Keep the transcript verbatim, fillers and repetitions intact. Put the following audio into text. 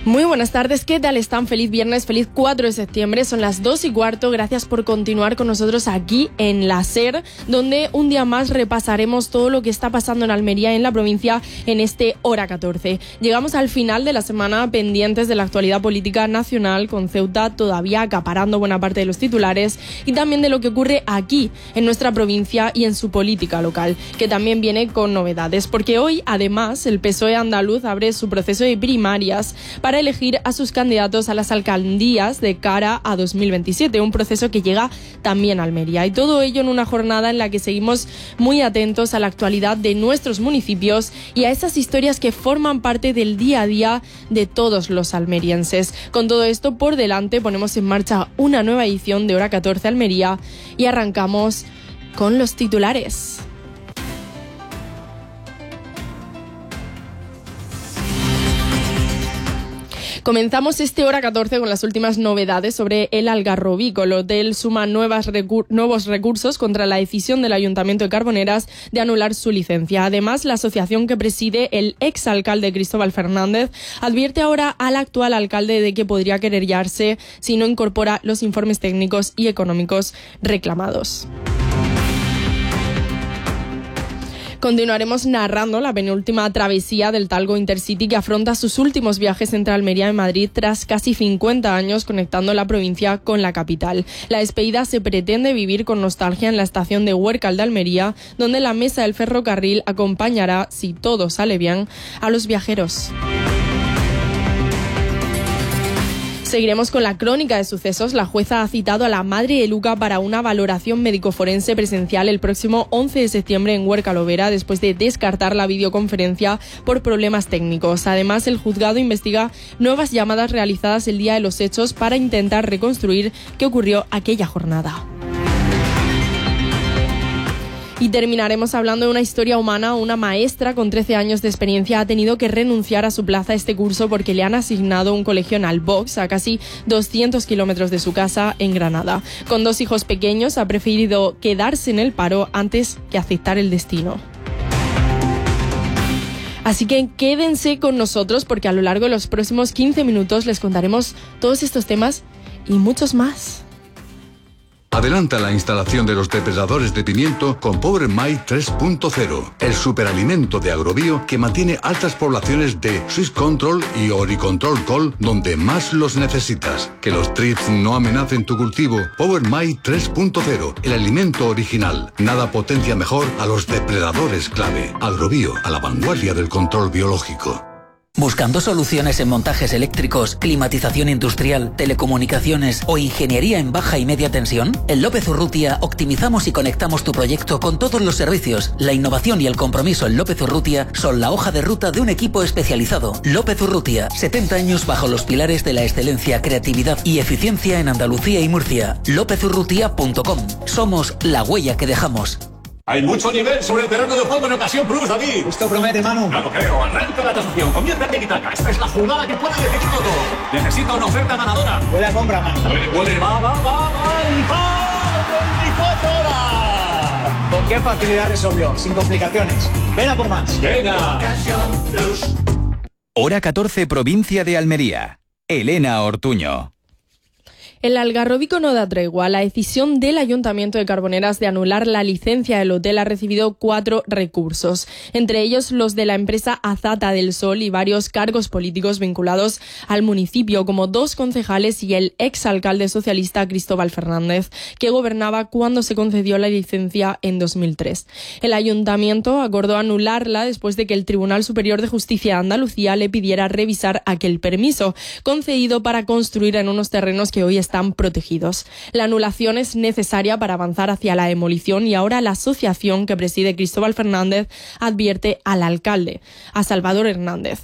Muy buenas tardes, ¿qué tal están? Feliz viernes, feliz cuatro de septiembre, son las dos y cuarto, gracias por continuar con nosotros aquí en la SER, donde un día más repasaremos todo lo que está pasando en Almería, en la provincia, en este Hora catorce. Llegamos al final de la semana pendientes de la actualidad política nacional, con Ceuta todavía acaparando buena parte de los titulares, y también de lo que ocurre aquí, en nuestra provincia y en su política local, que también viene con novedades, porque hoy, además, el P S O E andaluz abre su proceso de primarias para para elegir a sus candidatos a las alcaldías de cara a dos mil veintisiete, un proceso que llega también a Almería. Y todo ello en una jornada en la que seguimos muy atentos a la actualidad de nuestros municipios y a esas historias que forman parte del día a día de todos los almerienses. Con todo esto por delante, ponemos en marcha una nueva edición de Hora catorce Almería y arrancamos con los titulares. Comenzamos este Hora catorce con las últimas novedades sobre el Algarrobico. El hotel suma nuevas recu- nuevos recursos contra la decisión del Ayuntamiento de Carboneras de anular su licencia. Además, la asociación que preside el exalcalde Cristóbal Fernández advierte ahora al actual alcalde de que podría querellarse si no incorpora los informes técnicos y económicos reclamados. Continuaremos narrando la penúltima travesía del Talgo Intercity, que afronta sus últimos viajes entre Almería y Madrid tras casi cincuenta años conectando la provincia con la capital. La despedida se pretende vivir con nostalgia en la estación de Huércal de Almería, donde la mesa del ferrocarril acompañará, si todo sale bien, a los viajeros. Seguiremos con la crónica de sucesos. La jueza ha citado a la madre de Luca para una valoración médico-forense presencial el próximo once de septiembre en Huércal-Overa, después de descartar la videoconferencia por problemas técnicos. Además, el juzgado investiga nuevas llamadas realizadas el día de los hechos para intentar reconstruir qué ocurrió aquella jornada. Y terminaremos hablando de una historia humana. Una maestra con trece años de experiencia ha tenido que renunciar a su plaza este curso porque le han asignado un colegio en Albox, a casi doscientos kilómetros de su casa en Granada. Con dos hijos pequeños ha preferido quedarse en el paro antes que aceptar el destino. Así que quédense con nosotros porque a lo largo de los próximos quince minutos les contaremos todos estos temas y muchos más. Adelanta la instalación de los depredadores de pimiento con Power My tres punto cero, el superalimento de Agrobio que mantiene altas poblaciones de Swiss Control y Oricontrol Col donde más los necesitas. Que los trips no amenacen tu cultivo. Power My tres punto cero, el alimento original. Nada potencia mejor a los depredadores clave. Agrobio, a la vanguardia del control biológico. ¿Buscando soluciones en montajes eléctricos, climatización industrial, telecomunicaciones o ingeniería en baja y media tensión? En López Urrutia optimizamos y conectamos tu proyecto con todos los servicios. La innovación y el compromiso en López Urrutia son la hoja de ruta de un equipo especializado. López Urrutia, setenta años bajo los pilares de la excelencia, creatividad y eficiencia en Andalucía y Murcia. lópez urrutia punto com. Somos la huella que dejamos. Hay mucho nivel sobre el terreno de juego en ocasión Plus, David. Esto promete, Manu. No lo creo. Arranca la tasación. Comienza Tiki-Taka. Esta es la jugada que puede decidir todo. Necesito una oferta ganadora. Huele a compra, Manu. Huele, huele. Va, va, va, va. ¡Y va! veinticuatro horas! ¿Con qué facilidad resolvió? Sin complicaciones. Ven a por más. Venga. Hora catorce, provincia de Almería. Elena Ortuño. El Algarrobico no da tregua. La decisión del Ayuntamiento de Carboneras de anular la licencia del hotel ha recibido cuatro recursos, entre ellos los de la empresa Azata del Sol y varios cargos políticos vinculados al municipio, como dos concejales y el exalcalde socialista Cristóbal Fernández, que gobernaba cuando se concedió la licencia en dos mil tres. El Ayuntamiento acordó anularla después de que el Tribunal Superior de Justicia de Andalucía le pidiera revisar aquel permiso, concedido para construir en unos terrenos que hoy están están protegidos. La anulación es necesaria para avanzar hacia la demolición y ahora la asociación que preside Cristóbal Fernández advierte al alcalde, a Salvador Hernández,